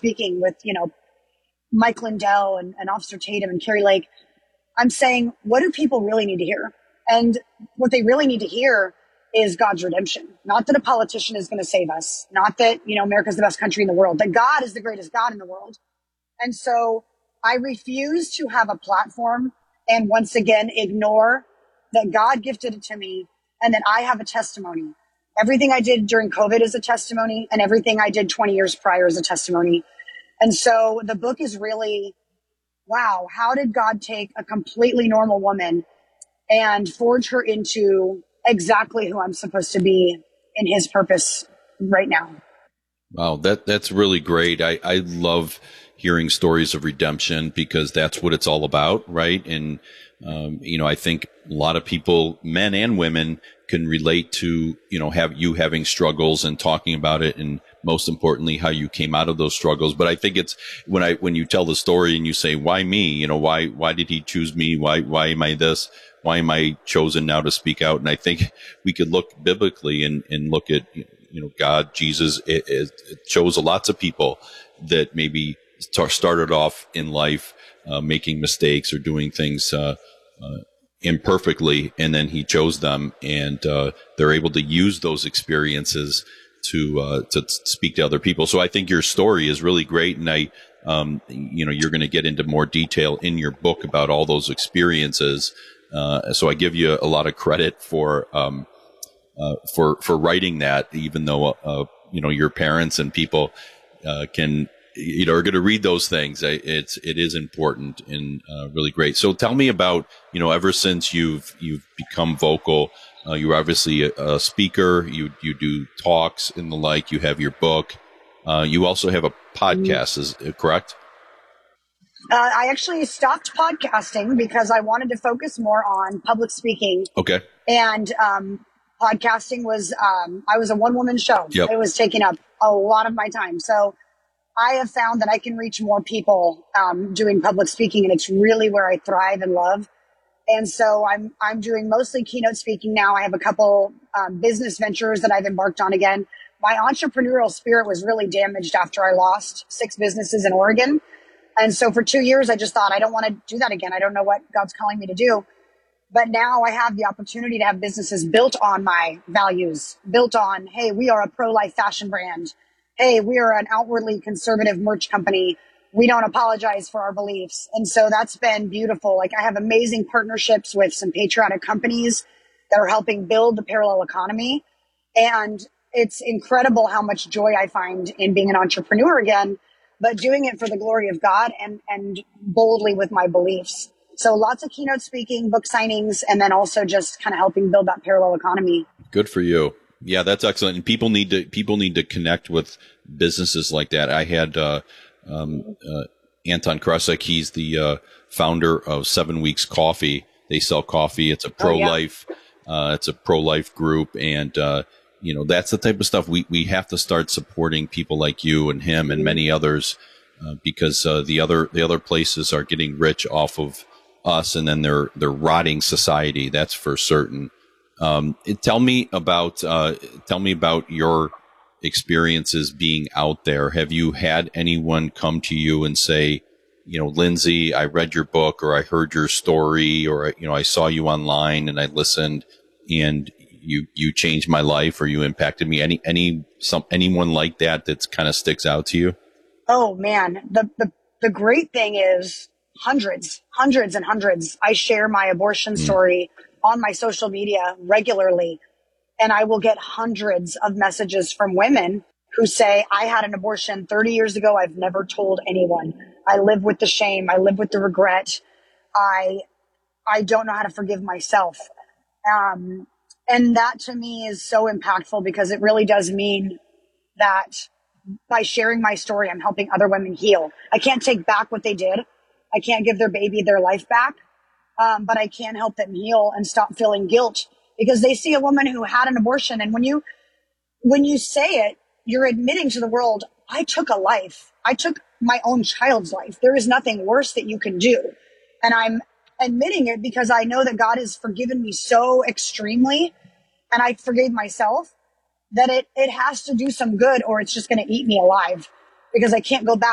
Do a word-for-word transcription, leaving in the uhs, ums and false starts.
speaking with, you know, Mike Lindell and, and Officer Tatum and Carrie Lake, I'm saying, what do people really need to hear? And what they really need to hear is God's redemption. Not that a politician is going to save us. Not that, you know, America's the best country in the world. That God is the greatest God in the world. And so I refuse to have a platform and once again ignore that God gifted it to me and that I have a testimony. Everything I did during COVID is a testimony, and everything I did twenty years prior is a testimony. And so the book is really, wow, how did God take a completely normal woman and forge her into exactly who I'm supposed to be in his purpose right now? Wow, that that's really great. I, I love hearing stories of redemption because that's what it's all about, right? And, um, you know, I think a lot of people, men and women, can relate to, you know, have you having struggles and talking about it, and most importantly, how you came out of those struggles. But I think it's when I, when you tell the story and you say, why me? You know, why, why did he choose me? Why, why am I this? Why am I chosen now to speak out? And I think we could look biblically and, and look at, you know, God, Jesus, it, it, it shows lots of people that maybe started off in life, uh, making mistakes or doing things, uh, uh, imperfectly, and then he chose them, and uh, they're able to use those experiences to uh, to speak to other people. So I think your story is really great, and I, um, you know, you're going to get into more detail in your book about all those experiences. Uh, so I give you a lot of credit for um, uh, for for writing that, even though uh, you know your parents and people uh, can. You know, are going to read those things. It's, it is important and uh, really great. So tell me about, you know, ever since you've, you've become vocal, uh, you're obviously a, a speaker, you, you do talks and the like, you have your book. Uh, you also have a podcast, is it correct? Uh, I actually stopped podcasting because I wanted to focus more on public speaking. Okay. And, um, podcasting was, um, I was a one woman show. Yep. It was taking up a lot of my time. So I have found that I can reach more people um, doing public speaking, and it's really where I thrive and love. And so I'm I'm doing mostly keynote speaking now. I have a couple um, business ventures that I've embarked on again. My entrepreneurial spirit was really damaged after I lost six businesses in Oregon. And so for two years, I just thought, I don't want to do that again. I don't know what God's calling me to do. But now I have the opportunity to have businesses built on my values, built on, hey, we are a pro-life fashion brand. Hey, we are an outwardly conservative merch company. We don't apologize for our beliefs. And so that's been beautiful. Like I have amazing partnerships with some patriotic companies that are helping build the parallel economy. And it's incredible how much joy I find in being an entrepreneur again, but doing it for the glory of God and, and boldly with my beliefs. So lots of keynote speaking, book signings, and then also just kind of helping build that parallel economy. Good for you. Yeah, that's excellent. And people need to, people need to connect with businesses like that. I had, uh, um, uh, Anton Krasek. He's the, uh, founder of Seven Weeks Coffee. They sell coffee. It's a pro-life, oh, yeah. uh, it's a pro-life group. And, uh, you know, that's the type of stuff we, we have to start supporting people like you and him and many others, uh, because, uh, the other, the other places are getting rich off of us, and then they're, they're rotting society. That's for certain. Um, tell me about, uh, tell me about your experiences being out there. Have you had anyone come to you and say, you know, Lindsay, I read your book, or I heard your story, or, you know, I saw you online and I listened and you, you changed my life, or you impacted me? Any, any, some, anyone like that that's kind of sticks out to you? Oh man. The, the, the great thing is hundreds, hundreds and hundreds. I share my abortion mm. story on my social media regularly. And I will get hundreds of messages from women who say, I had an abortion thirty years ago. I've never told anyone. I live with the shame. I live with the regret. I, I don't know how to forgive myself. Um, and that to me is so impactful, because it really does mean that by sharing my story, I'm helping other women heal. I can't take back what they did. I can't give their baby their life back. Um, but I can help them heal and stop feeling guilt, because they see a woman who had an abortion. And when you, when you say it, you're admitting to the world, I took a life. I took my own child's life. There is nothing worse that you can do. And I'm admitting it because I know that God has forgiven me so extremely, and I forgave myself, that it, it has to do some good, or it's just going to eat me alive, because I can't go back